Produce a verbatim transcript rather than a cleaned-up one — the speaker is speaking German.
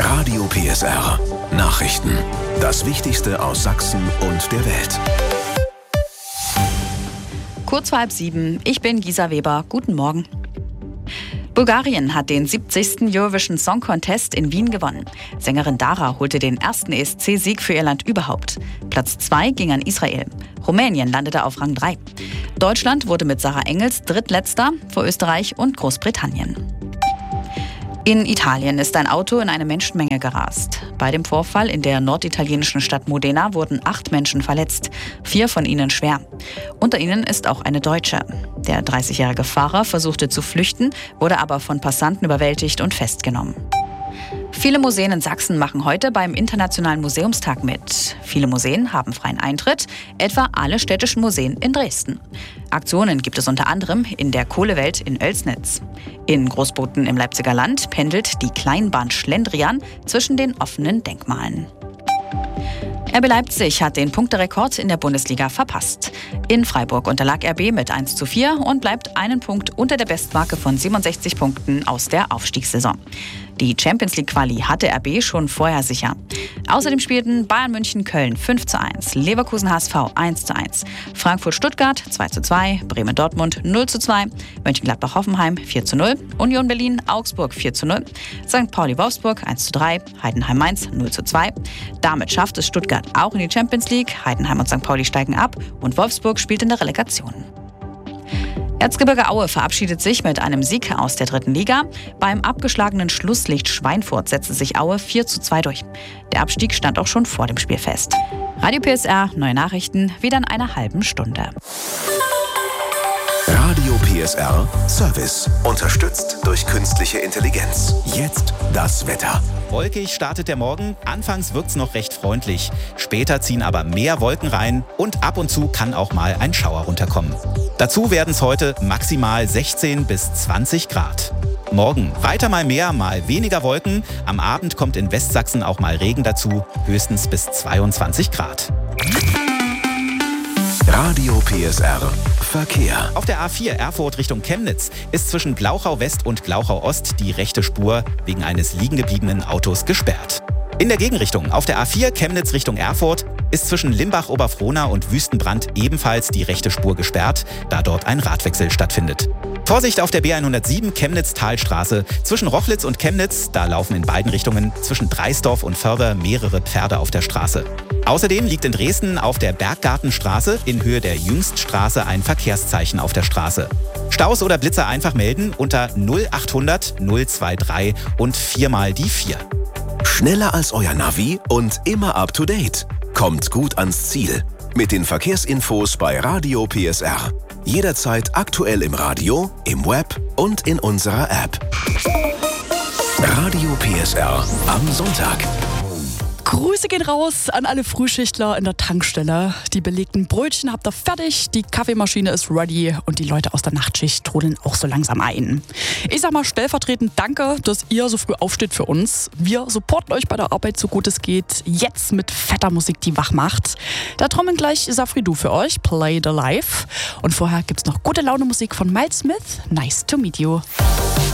Radio P S R. Nachrichten. Das Wichtigste aus Sachsen und der Welt. Kurz vor halb sieben. Ich bin Gisa Weber. Guten Morgen. Bulgarien hat den siebzigsten Eurovision Song Contest in Wien gewonnen. Sängerin Dara holte den ersten E S C-Sieg für ihr Land überhaupt. Platz zwei ging an Israel. Rumänien landete auf Rang drei. Deutschland wurde mit Sarah Engels drittletzter vor Österreich und Großbritannien. In Italien ist ein Auto in eine Menschenmenge gerast. Bei dem Vorfall in der norditalienischen Stadt Modena wurden acht Menschen verletzt, vier von ihnen schwer. Unter ihnen ist auch eine Deutsche. Der dreißigjährige Fahrer versuchte zu flüchten, wurde aber von Passanten überwältigt und festgenommen. Viele Museen in Sachsen machen heute beim Internationalen Museumstag mit. Viele Museen haben freien Eintritt, etwa alle städtischen Museen in Dresden. Aktionen gibt es unter anderem in der Kohlewelt in Oelsnitz. In Großboten im Leipziger Land pendelt die Kleinbahn Schlendrian zwischen den offenen Denkmalen. R B Leipzig hat den Punkterekord in der Bundesliga verpasst. In Freiburg unterlag R B mit eins zu vier und bleibt einen Punkt unter der Bestmarke von siebenundsechzig Punkten aus der Aufstiegssaison. Die Champions-League-Quali hatte R B schon vorher sicher. Außerdem spielten Bayern München Köln fünf zu eins, Leverkusen H S V eins zu eins, Frankfurt Stuttgart zwei zu zwei, Bremen Dortmund null zu zwei, Mönchengladbach Hoffenheim vier zu null, Union Berlin Augsburg vier zu null, Sankt Pauli Wolfsburg eins zu drei, Heidenheim Mainz null zu zwei. Damit schafft es Stuttgart auch in die Champions League. Heidenheim und Sankt Pauli steigen ab und Wolfsburg spielt in der Relegation. Erzgebirge Aue verabschiedet sich mit einem Sieg aus der dritten Liga. Beim abgeschlagenen Schlusslicht Schweinfurt setzte sich Aue vier zu zwei durch. Der Abstieg stand auch schon vor dem Spiel fest. Radio P S R, neue Nachrichten, wieder in einer halben Stunde. Radio P S R Service. Unterstützt durch künstliche Intelligenz. Jetzt das Wetter. Wolkig startet der Morgen. Anfangs wirkt's noch recht freundlich. Später ziehen aber mehr Wolken rein und ab und zu kann auch mal ein Schauer runterkommen. Dazu werden es heute maximal sechzehn bis zwanzig Grad. Morgen weiter mal mehr, mal weniger Wolken. Am Abend kommt in Westsachsen auch mal Regen dazu, höchstens bis zweiundzwanzig Grad. Radio P S R Verkehr. Auf der A vier Erfurt Richtung Chemnitz ist zwischen Glauchau West und Glauchau Ost die rechte Spur wegen eines liegengebliebenen Autos gesperrt. In der Gegenrichtung auf der A vier Chemnitz Richtung Erfurt ist zwischen Limbach-Oberfrohna und Wüstenbrand ebenfalls die rechte Spur gesperrt, da dort ein Radwechsel stattfindet. Vorsicht auf der B hundertsieben Chemnitz-Talstraße. Zwischen Rochlitz und Chemnitz, da laufen in beiden Richtungen zwischen Dreisdorf und Förder mehrere Pferde auf der Straße. Außerdem liegt in Dresden auf der Berggartenstraße in Höhe der Jüngststraße ein Verkehrszeichen auf der Straße. Staus oder Blitzer einfach melden unter null achthundert null drei drei und viermal die vier. Schneller als euer Navi und immer up to date. Kommt gut ans Ziel. Mit den Verkehrsinfos bei Radio P S R. Jederzeit aktuell im Radio, im Web und in unserer App. Radio P S R am Sonntag. Grüße gehen raus an alle Frühschichtler in der Tankstelle. Die belegten Brötchen habt ihr fertig, die Kaffeemaschine ist ready und die Leute aus der Nachtschicht trudeln auch so langsam ein. Ich sag mal stellvertretend danke, dass ihr so früh aufsteht für uns. Wir supporten euch bei der Arbeit so gut es geht. Jetzt mit fetter Musik, die wach macht. Da trommeln gleich Safri-Du für euch, Play the Life. Und vorher gibt's noch gute Laune Musik von Miles Smith. Nice to meet you.